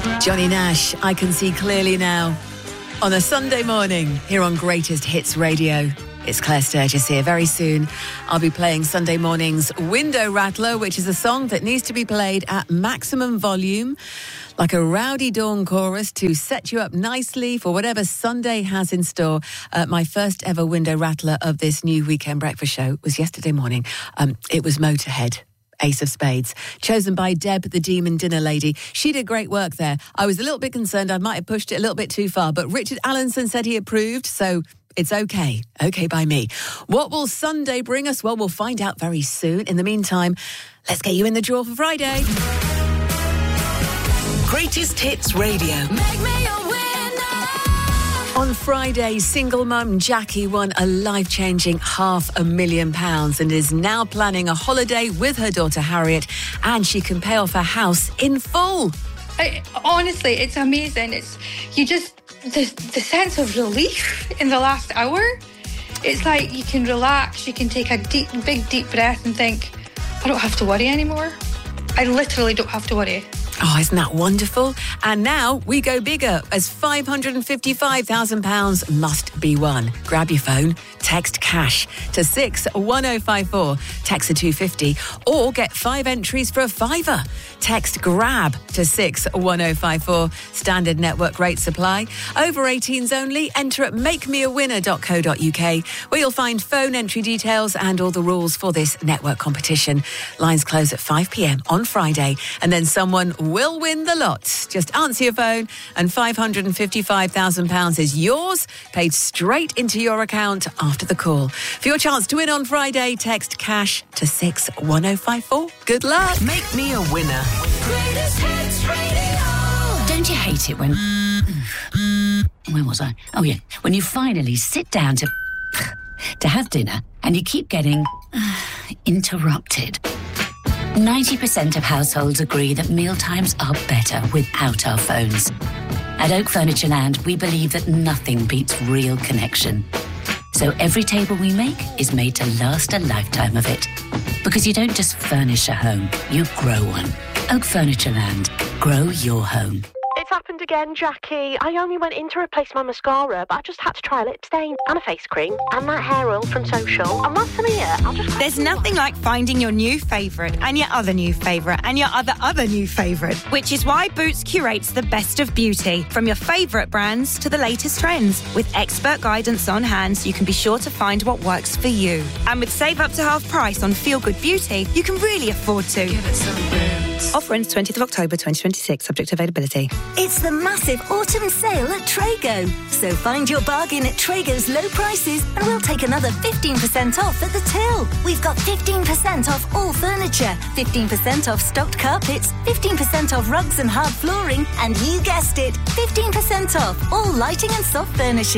Johnny Nash, I Can See Clearly Now. On a Sunday morning, here on Greatest Hits Radio. It's Claire Sturgis here. Very soon, I'll be playing Sunday morning's Window Rattler, which is a song that needs to be played at maximum volume, like a rowdy dawn chorus to set you up nicely for whatever Sunday has in store. My first ever Window Rattler of this new weekend breakfast show was yesterday morning. It was Motorhead. Ace of Spades, chosen by Deb, the Demon Dinner Lady. She did great work there. I was a little bit concerned I might have pushed it a little bit too far, but Richard Allenson said he approved, so it's okay. Okay by me. What will Sunday bring us? Well, we'll find out very soon. In the meantime, let's get you in the draw for Friday. Greatest Hits Radio. Make me a winner. On Friday, single mum Jackie won a life-changing £500,000 and is now planning a holiday with her daughter Harriet, and she can pay off her house in full. Honestly, it's amazing. It's the sense of relief in the last hour. It's like you can relax, you can take a big deep breath and think, I don't have to worry anymore. I literally don't have to worry. Oh, isn't that wonderful? And now we go bigger, as £555,000 must be won. Grab your phone, text cash to 61054, text to 250, or get 5 entries for a £5. Text GRAB to 61054. Standard network rate supply. Over 18s only. Enter at makemeawinner.co.uk, where you'll find phone entry details and all the rules for this network competition. Lines close at 5 p.m. on Friday, and then someone will win the lot. Just answer your phone and £555,000 is yours, paid straight into your account after the call. For your chance to win on Friday, text cash to 61054. Good luck. Make me a winner. Greatest Hits Radio. Don't you hate it when... Where was I? Oh, yeah. When you finally sit down to have dinner and you keep getting interrupted. 90% of households agree that mealtimes are better without our phones. At Oak Furniture Land, we believe that nothing beats real connection. So every table we make is made to last a lifetime of it. Because you don't just furnish a home, you grow one. Oak Furniture Land. Grow your home. It's happened again, Jackie. I only went in to replace my mascara, but I just had to try a lip stain and a face cream and that hair oil from Social. And whilst I'm here, I'll just... There's nothing like finding your new favourite and your other new favourite and your other new favourite, which is why Boots curates the best of beauty, from your favourite brands to the latest trends. With expert guidance on hand, you can be sure to find what works for you. And with save up to half price on Feel Good Beauty, you can really afford to. Give it some Boots. Offer ends 20th of October 2026, subject to availability. It's the massive autumn sale at Trago. So find your bargain at Trago's low prices and we'll take another 15% off at the till. We've got 15% off all furniture, 15% off stocked carpets, 15% off rugs and hard flooring, and you guessed it, 15% off all lighting and soft furnishings.